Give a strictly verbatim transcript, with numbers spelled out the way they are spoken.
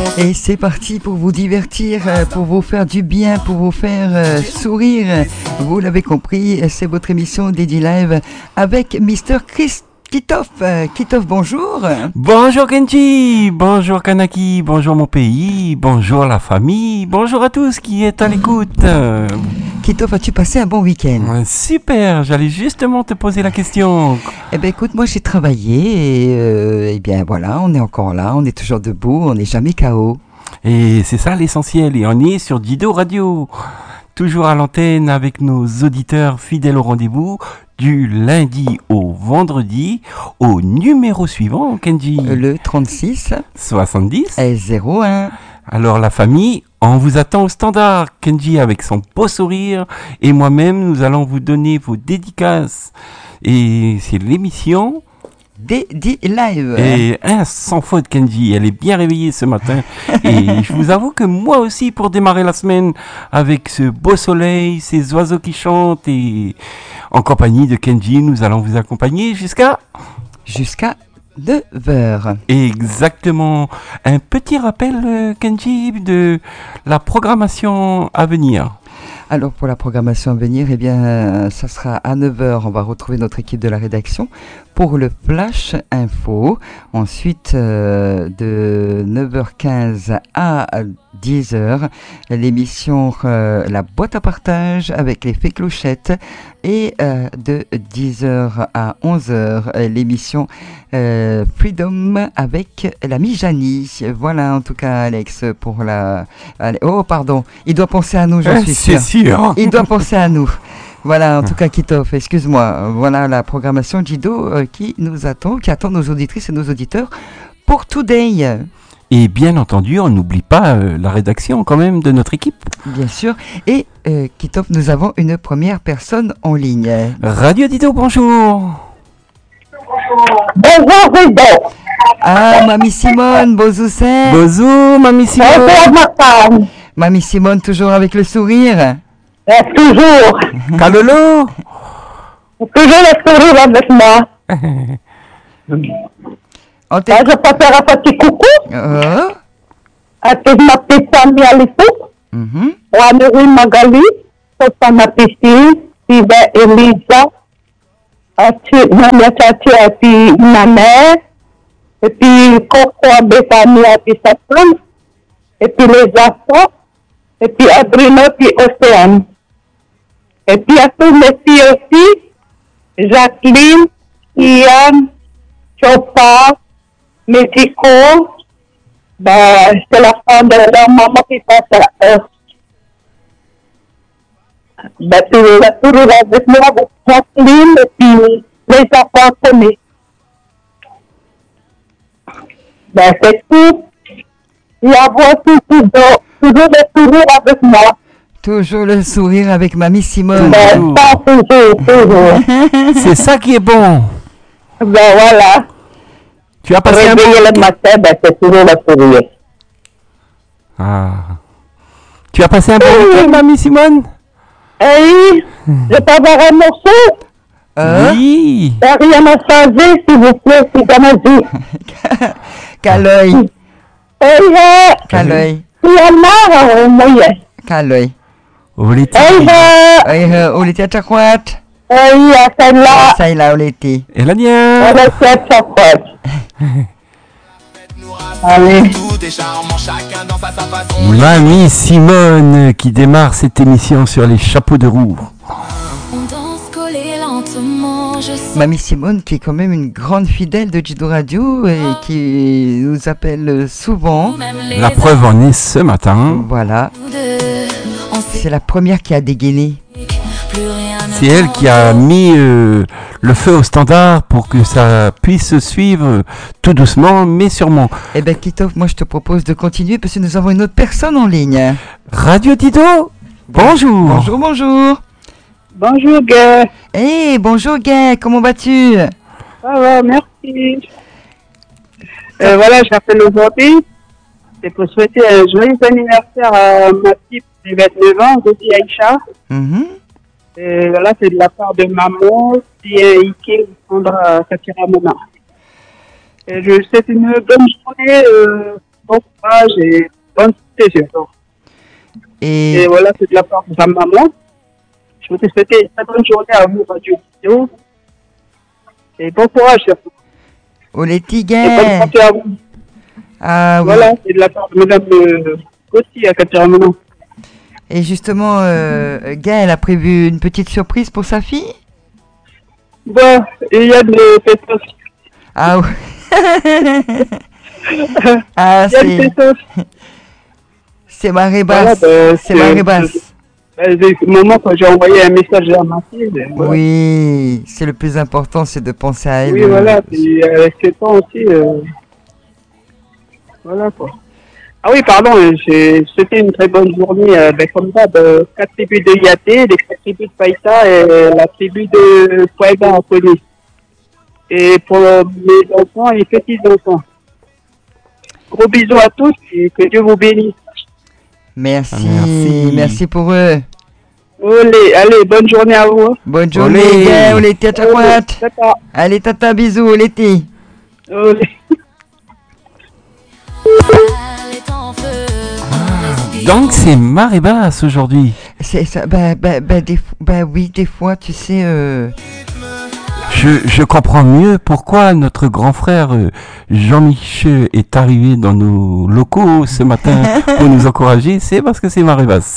Et c'est parti pour vous divertir, pour vous faire du bien, pour vous faire euh, sourire. Vous l'avez compris, c'est votre émission Dédi Live avec mister Chris Kitov. Kitov, bonjour. Bonjour Kenji, bonjour Kanaki, bonjour mon pays, bonjour la famille, bonjour à tous qui est à l'écoute. Kitov, as-tu passé un bon week-end? Super, j'allais justement te poser la question. Eh bien écoute, moi j'ai travaillé et euh, eh bien voilà, on est encore là, on est toujours debout, on n'est jamais K O. Et c'est ça l'essentiel, et on est sur Dido Radio, toujours à l'antenne avec nos auditeurs fidèles au rendez-vous, du lundi au vendredi, au numéro suivant, Kenji. Le trente-six soixante-dix et zéro un. Alors la famille, on vous attend au standard, Kenji avec son beau sourire, et moi-même nous allons vous donner vos dédicaces. Et c'est l'émission Dédi Live. Et hein, sans faute, Kenji, elle est bien réveillée ce matin. Et je vous avoue que moi aussi, pour démarrer la semaine avec ce beau soleil, ces oiseaux qui chantent, et en compagnie de Kenji, nous allons vous accompagner jusqu'à... Jusqu'à neuf heures. Exactement. Un petit rappel, euh, Kenji, de la programmation à venir. Alors pour la programmation à venir, eh bien, ça sera à neuf heures, on va retrouver notre équipe de la rédaction pour le Flash Info. Ensuite, euh, de neuf heures quinze à dix heures, l'émission euh, La boîte à partage avec les fées clochettes. Et euh, de dix heures à onze heures, l'émission euh, Freedom avec l'ami Janie. Voilà en tout cas Alex pour la... Allez, oh pardon, il doit penser à nous, j'en euh, suis sûr. sûr. Il doit penser à nous. Voilà, en tout cas, Kitov, excuse-moi. Voilà la programmation Dido euh, qui nous attend, qui attend nos auditrices et nos auditeurs pour Today. Et bien entendu, on n'oublie pas euh, la rédaction quand même de notre équipe. Bien sûr. Et euh, Kitov, nous avons une première personne en ligne. Radio Dido, bonjour. Bonjour, Dido. Ah, Mamie Simone, Bozoussé. Bonjour, Mamie Simone. Bonjour, ma femme. Mamie Simone, toujours avec le sourire. Euh, toujours. Calolo. Toujours le sourire avec moi. On Ah, je peux faire un petit coucou oh. à toute ma petite famille à l'écoute. Mm-hmm. À Marie Magali, à ma petite, Sylvain Elisa, à ma tati, à puis ma mère, et puis Coco à Bethany, à puis sa femme, et puis les enfants, et puis à Bruno, puis Océane. Et puis à tous mes filles aussi, Jacqueline, Ian, Chopa, Mexico, ben, c'est la femme de leur maman qui passe à eux. Ben, toujours, toujours avec moi, avec Jacqueline, et puis les enfants connaissent. Ben, c'est tout. Et avoir toujours, toujours le sourire avec moi. Toujours le sourire avec Mamie Simone. Ben, pas toujours, toujours. C'est ça qui est bon. Ben, voilà. Tu as passé un bon... Réveiller le matin, ben, c'est toujours le sourire. Ah. Tu as passé un bon week-end, Mamie Simone? Hey, je peux avoir un morceau? Hein? Oui. Il n'y a rien à changer, s'il vous plaît, c'est dans ma vie. Qu'à l'œil. Hey, hey. Qu'à l'œil. Il y en a, au moyen. Qu'à l'œil. Oleti. Hey, hey. Hey, Oleti Achakwat. Hey, celle-là. Ça y est là, Oleti. Et la nienne. On est fait sa pote. Allez. Mamie Simone qui démarre cette émission sur les chapeaux de roue. Mamie Simone qui est quand même une grande fidèle de Dido Radio et qui nous appelle souvent. La preuve en est ce matin. Voilà. C'est la première qui a dégainé. C'est elle qui a mis euh, le feu au standard pour que ça puisse se suivre tout doucement mais sûrement. Eh bien, Kitov, moi je te propose de continuer parce que nous avons une autre personne en ligne. Radio Dido, bonjour. Bonjour, bonjour. Bonjour, gars. Eh, hey, bonjour, gars, comment vas-tu? Ça va, merci. Euh, voilà, j'appelle aujourd'hui. C'est pour souhaiter un joyeux anniversaire à ma petite de vingt-neuf ans, Dodi Aïcha. Mm-hmm. Et voilà, c'est de la part de maman, qui est Ike, Sandra Satira Mona. Et je souhaite une bonne journée euh, bon courage et bonne santé surtout. Et, Et voilà, c'est de la part de sa maman. Je vous souhaite une très bonne journée à vous, Radio Vidéo. Et bon courage surtout. oh, les Et bonne tigres. santé à vous. Ah oui. Voilà, c'est de la part de Madame euh, Gauthier à Catherine. Et justement, euh, Gaël a prévu une petite surprise pour sa fille? Bon, il y a des pétos. Ah oui. Ah, Il y a des c'est, pétos. c'est marée Voilà, basse. ben, C'est marée basse. C'est le moment quand j'ai envoyé un message à ma fille. ben, voilà. Oui, c'est le plus important, c'est de penser à elle. Oui, euh, voilà, puis avec ce temps aussi. euh, Voilà quoi. Ah oui, pardon, euh, j'ai- c'était une très bonne journée. euh, ben, comme ça, de quatre tribus de Yaté, les quatre tribus de Païta et la tribu de Fuega en Pony. Et pour euh, mes enfants et petits-enfants. Gros bisous à tous et que Dieu vous bénisse. Merci, Merci. merci pour eux. Allez, allez, bonne journée à vous. Bonne journée, Olé. Gaël, olé, tata, Allez, quoi. tata. Allez, tata, bisous, olé, ti. Allez. Donc c'est marée basse aujourd'hui. C'est ça, bah, bah, bah, des, fo- bah oui, des fois, tu sais, euh, Je, je comprends mieux pourquoi notre grand frère euh, Jean-Michel est arrivé dans nos locaux ce matin pour nous encourager. C'est parce que c'est marée basse.